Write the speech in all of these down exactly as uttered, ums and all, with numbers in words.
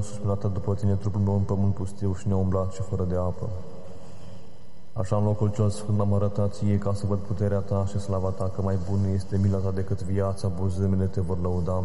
suspirată după tine, trupul meu în pământ pustiu și neumblat și fără de apă. Așa în locul cel sfânt am arătat ție ca să văd puterea ta și slava ta, că mai bună este mila ta decât viața, buzămile te vor lăuda.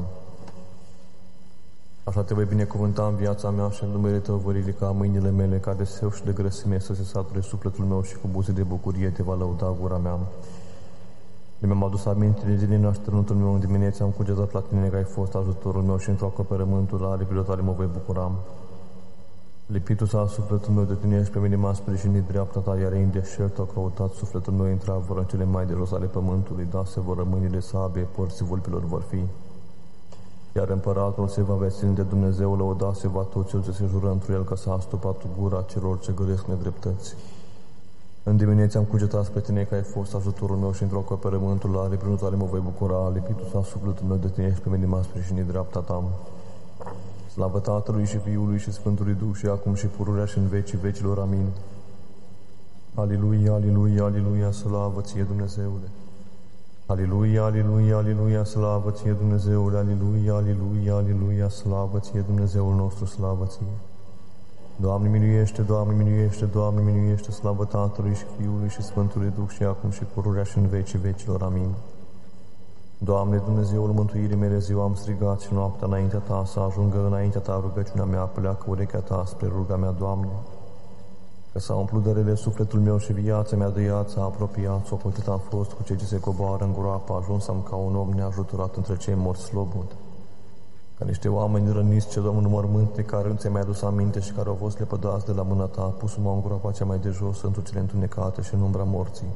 Așa te voi binecuvânta în viața mea și în numele tău voi ridica mâinile mele, ca de seu și de grăsime să se sature sufletul meu și cu buze de bucurie te va lăuda gura mea. De mi-am adus aminte de zilei nașternuntul meu în dimineața, am cugetat la tine că ai fost ajutorul meu și într-o acoperământul la aripile tale mă voi bucura. Lipitul s-a sufletul meu de tine și pe mine m-a sprijinit dreapta ta, iar ei în deșert au căutat sufletul meu, intra vor în cele mai de jos ale pământului, da, se vor rămâne de sabie, porții vulpilor vor fi. Iar împăratul se va veseli de Dumnezeu, lăuda se va tot cel ce se jură într el, că s-a astupat gura celor ce găresc nedreptăți. În dimineața am cugetat spre tine că ai fost ajutorul meu și într-o acoperământul la aripile tale mă voi bucura, lipitul s-a sufletul meu de tine și pe mine m-a sprijinit dreapta ta. Slavă Tatălui și Fiului și Sfântului Duh și acum și pururea și în vecii vecilor. Amin. Aliluia, aliluia, aliluia, slavă ție, Dumnezeule. Aliluia, aliluia, aliluia, slavă ție, Dumnezeule. Aliluia, aliluia, aliluia, slavă ție, Dumnezeul nostru, slavă ție. Doamne miluiește, Doamne miluiește, Doamne miluiește, slavă Tatălui și Fiului și Sfântului Duh și acum și pururea și în vecii vecilor. Amin. Doamne, Dumnezeul mântuirii mele, ziua am strigat și noaptea înaintea ta, să ajungă înaintea ta rugăciunea mea, pleacă urechea ta spre ruga mea, Doamne. Că s-a umplut de rele sufletul meu și viața mea de ea s-a apropiat, socotit am fost cu cei ce se coboară în groapă, ajuns am ca un om neajutorat între cei morți slobod. Ca niște oameni răniți ce domn în mormânt, de care nu ți-ai adus aminte și care au fost lepădați de la mâna ta, pus-mă în groapa cea mai de jos, într cele întunecate și în umbra morții.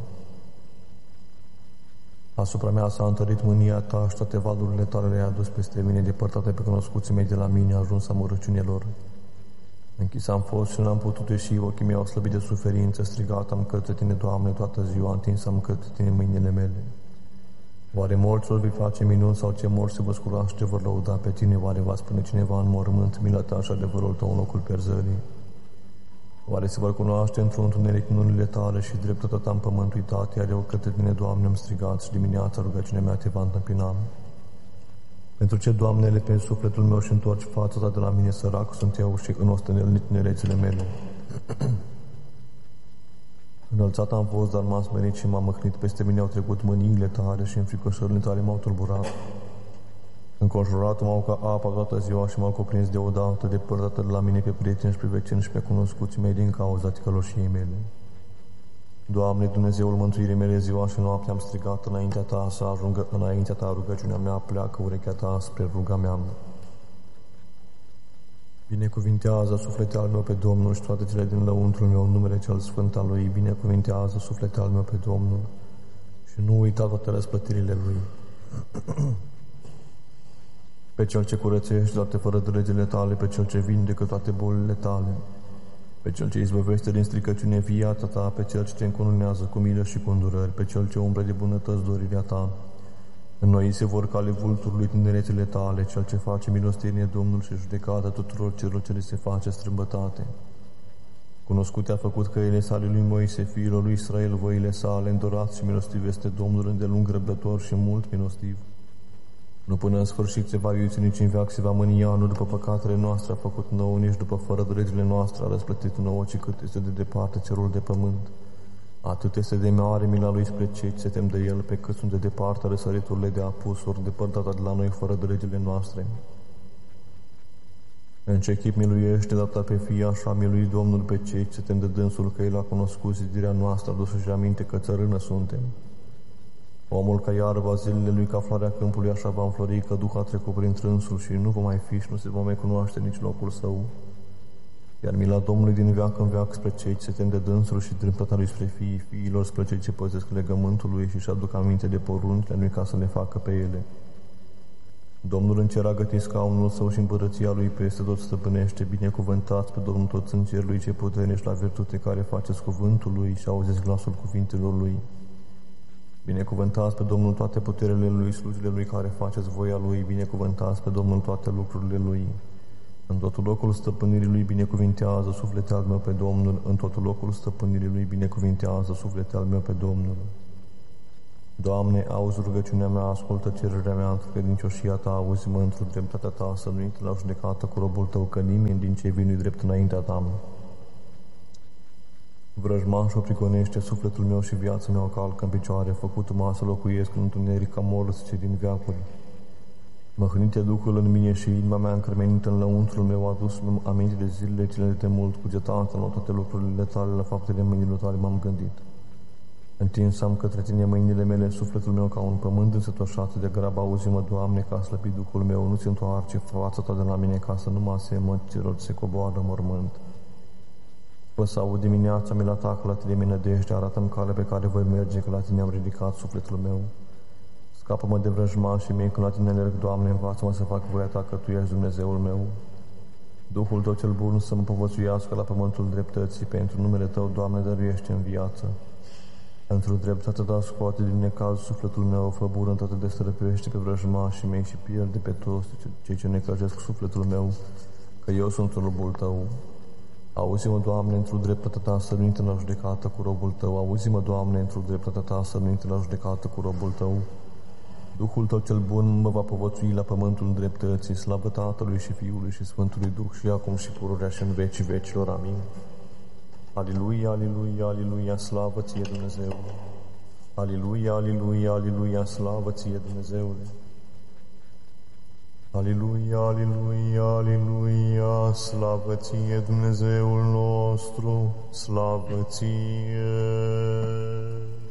Asupra mea s-a întărit mânia ta și toate valurile tale le-ai adus peste mine, depărtate pe cunoscuții mei de la mine, ajuns amărăciunilor. Închis am fost și n-am putut ieși, ochii mei au slăbit de suferință, strigat am către tine, Doamne, toată ziua, întins am către tine mâinile mele. Oare morților vei face minuni sau ce morți se vă sculaște, vor lăuda pe tine? Oare va spune cineva în mormânt, mila ta și adevărul tău în locul pierzării? Oare se vor cunoaște într-un întuneric minunile tale și dreptatea ta în pământ uitat, iar eu către tine, Doamne, am strigat și dimineața rugăciunea mea te va întâmpina. Pentru ce, Doamne, le pe sufletul meu și întorci fața ta de la mine, sărac sunt eu și în ostenelnit tinerețele mele. Înălțat am fost, dar m-am smerit și m-am măhnit, peste mine au trecut mâniile tale și înfricoșările tale m-au tulburat. Înconjurat m-au ca apa toată ziua și m-au cuprins deodată, depărtată de la mine pe prieteni și pe vecini și pe cunoscuții mei din cauza ticăloșiei mele. Doamne, Dumnezeul mântuirii mele, ziua și noaptea am strigat înaintea ta, să ajungă înaintea ta rugăciunea mea, pleacă urechea ta spre ruga mea. Binecuvintează suflete al meu pe Domnul și toate cele din lăuntrul meu, în numele cel sfânt al Lui. Binecuvintează suflete al meu pe Domnul și nu uita toate răsplătirile Lui. Pe Cel ce curățește toate fără de legile tale, pe Cel ce vindecă toate bolile tale, pe Cel ce izbăvește din stricăciune viața ta, pe Cel ce te încununează cu milă și cu îndurări, pe Cel ce umbre de bunătăți dorirea ta. Înnoi se vor cale vulturului tinerețele tale, Cel ce face milostenie Domnul și judecată tuturor celor ce le se face strâmbătate. Cunoscute a făcut căile sale lui Moise, fiilor lui Israel, voile sale, îndorat și milostiv este Domnul, îndelung răbdător și mult milostiv. Nu până în sfârșit se va iuți, nici în veac se va mânia, nu după păcatele noastre a făcut nouă, nici după fără de legile noastre a răsplătit nouă, ci cât este de departe cerul de pământ. Atât este de mare mila Lui spre cei ce se tem de El, pe cât sunt de departe răsăriturile de apusuri, depărtată de la noi fără de legile noastre. În ce chip miluiește data pe fie, așa milui Domnul pe cei ce se tem de dânsul, că El a cunoscut zidirea noastră, adus-și aminte că țărână suntem. Omul ca iarba, zilele lui ca floarea câmpului, așa va înflori, că Duh a trecut prin trânsul și nu va mai fi și nu se va mai cunoaște nici locul său. Iar mila Domnului din veac în veac spre cei ce se tem de dânsul și dreptatea Lui spre fiii fiilor, spre cei ce păzesc legământul Lui și-și aduc aminte de poruncile Lui ca să le facă pe ele. Domnul în cer a gătit scaunul Său și împărăția Lui peste tot stăpânește. Binecuvântați pe Domnul toți în cer Lui cei puternici la virtute care faceți cuvântul Lui și auziți glasul cuvintelor Lui. Binecuvântați pe Domnul toate puterile Lui, slujile Lui care faceți voia Lui. Binecuvântați pe Domnul toate lucrurile Lui. În tot locul stăpânirii Lui binecuvintează suflete al meu pe Domnul, în tot locul stăpânirii Lui binecuvintează suflete al meu pe Domnul. Doamne, auzi rugăciunea mea, ascultă cererea mea, într-o credincioșia Ta, auzi-mă într-o dreptatea Ta, să nu intri la judecată cu robul Tău, că nimeni din cei vii nu-i drept înaintea Ta. Vrăjmașul prigonește sufletul meu și viața mea o calcă în picioare, făcut-mă să locuiesc în întuneric ca morți din veacuri. Măhnite Duhul în mine și inima mea încremenită în lăuntrul meu, a adus aminte de zilele cele de temult, cugetat la toate lucrurile Tale, la faptele mâinilor Tale m-am gândit. Întins am către Tine mâinile mele, sufletul meu ca un pământ însătoșat de grab, auzi-mă, Doamne, ca slăbit Duhul meu, nu-ți întoarce fața Ta de la mine, ca să nu mă asemăn celor ce coboară mormânt. Vă să aud dimineața, mi-l atac la Tine, mi nădejde, arată-mi calea pe care voi merge, că la Tine am ridicat sufletul meu. Scapă-mă de vrăjmașii mei, când la Tine alerg, Doamne, învață-mă să fac voia Ta, că Tu ești Dumnezeul meu. Duhul Tău cel bun să mă povățuiască la pământul dreptății, pentru numele Tău, Doamne, dăruiește în viață. Într-o dreptate Ta scoate din necaz sufletul meu, fă bună toate destărăpește pe vrăjmașii mei și pierde pe toți cei ce necăjesc sufletul meu, că eu sunt robul Tău. Auzi-mă, Doamne, într-o dreptate Ta să nu intri la judecată cu robul Tău. Auzi-mă, Doamne, într-o dreptate Ta să nu intri la judecată cu robul Tău. Duhul Tău cel bun mă va povățui la pământul dreptății, slavă Tatălui și Fiului și Sfântului Duh și acum și pururea și în vecii vecilor. Amin. Aliluia, aliluia, aliluia, slavă Ție, Dumnezeule! Aliluia, aliluia, aliluia, slavă Ție, Dumnezeule! Aliluia, aliluia, aliluia, slavă Ție, Dumnezeul nostru, slavă Ție!